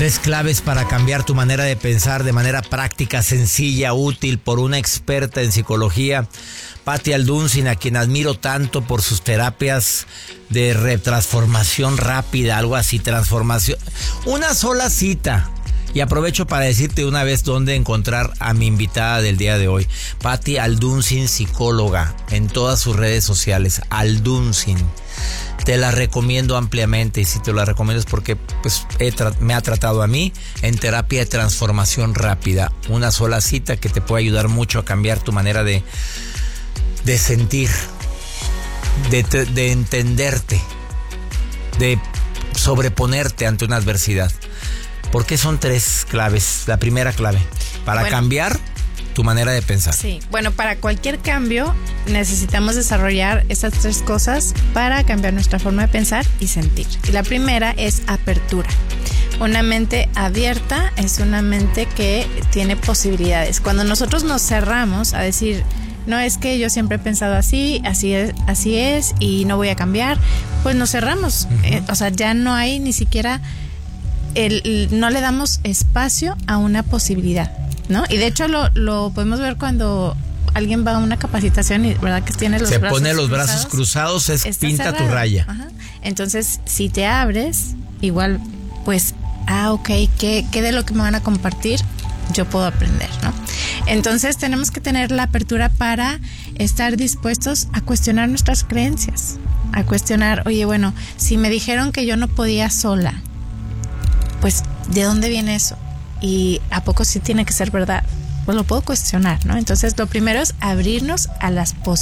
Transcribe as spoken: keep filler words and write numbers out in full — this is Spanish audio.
Tres claves para cambiar tu manera de pensar de manera práctica, sencilla, útil, por una experta en psicología, Patti Alduncin, a quien admiro tanto por sus terapias de retransformación rápida, algo así, transformación. Una sola cita. Y aprovecho para decirte una vez dónde encontrar a mi invitada del día de hoy. Patti Alduncin, psicóloga, en todas sus redes sociales. Alduncin. Te la recomiendo ampliamente, y si te la recomiendo es porque pues, he tra- me ha tratado a mí en terapia de transformación rápida. Una sola cita que te puede ayudar mucho a cambiar tu manera de, de sentir, de, de entenderte, de sobreponerte ante una adversidad. ¿Por qué son tres claves? La primera clave, para bueno, cambiar tu manera de pensar. Sí, bueno, para cualquier cambio necesitamos desarrollar esas tres cosas para cambiar nuestra forma de pensar y sentir. Y la primera es apertura. Una mente abierta es una mente que tiene posibilidades. Cuando nosotros nos cerramos a decir, no es que yo siempre he pensado así, así es, así es y no voy a cambiar, pues nos cerramos. Uh-huh. Eh, o sea, ya no hay ni siquiera... El, el, no le damos espacio a una posibilidad, ¿no? Y de hecho lo, lo podemos ver cuando alguien va a una capacitación y verdad que tiene los se brazos pone los cruzados, brazos cruzados, es pinta cerrado. Tu raya. Ajá. Entonces, si te abres, igual, pues, ah, ok, ¿qué, qué de lo que me van a compartir yo puedo aprender, ¿no? Entonces tenemos que tener la apertura para estar dispuestos a cuestionar nuestras creencias, a cuestionar, oye, bueno, si me dijeron que yo no podía sola, pues, ¿de dónde viene eso? ¿Y a poco sí tiene que ser verdad? Pues lo puedo cuestionar, ¿no? Entonces, lo primero es abrirnos a las posibilidades.